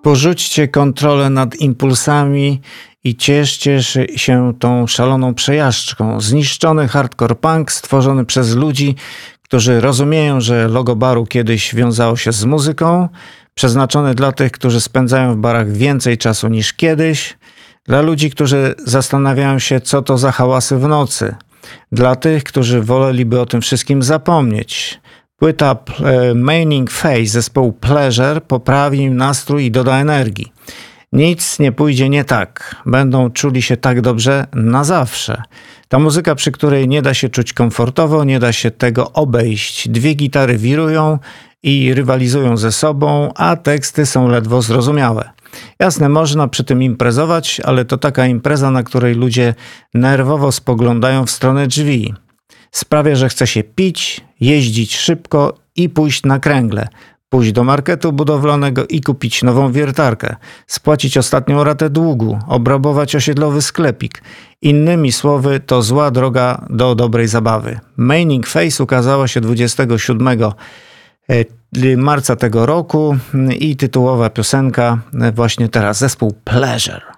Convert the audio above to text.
Porzućcie kontrolę nad impulsami i cieszcie się tą szaloną przejażdżką. Zniszczony hardcore punk stworzony przez ludzi, którzy rozumieją, że logo baru kiedyś wiązało się z muzyką, przeznaczony dla tych, którzy spędzają w barach więcej czasu niż kiedyś, dla ludzi, którzy zastanawiają się, co to za hałasy w nocy, dla tych, którzy woleliby o tym wszystkim zapomnieć. Płyta Manning Face zespołu Pleasure poprawi im nastrój i doda energii. Nic nie pójdzie nie tak. Będą czuli się tak dobrze na zawsze. Ta muzyka, przy której nie da się czuć komfortowo, nie da się tego obejść. Dwie gitary wirują i rywalizują ze sobą, a teksty są ledwo zrozumiałe. Jasne, można przy tym imprezować, ale to taka impreza, na której ludzie nerwowo spoglądają w stronę drzwi. Sprawia, że chce się pić, jeździć szybko i pójść na kręgle. Pójść do marketu budowlanego i kupić nową wiertarkę. Spłacić ostatnią ratę długu. Obrabować osiedlowy sklepik. Innymi słowy, to zła droga do dobrej zabawy. Manning Face ukazała się 27 marca tego roku i tytułowa piosenka właśnie teraz. Zespół Pleasure.